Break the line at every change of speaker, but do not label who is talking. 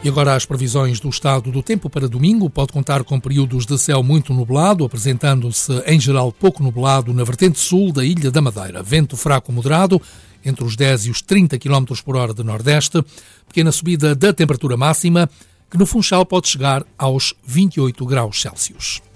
E agora as previsões do estado do tempo para domingo. Pode contar com períodos de céu muito nublado, apresentando-se em geral pouco nublado na vertente sul da Ilha da Madeira. Vento fraco moderado, entre os 10 e os 30 km por hora de nordeste. Pequena subida da temperatura máxima, que no Funchal pode chegar aos 28 graus Celsius.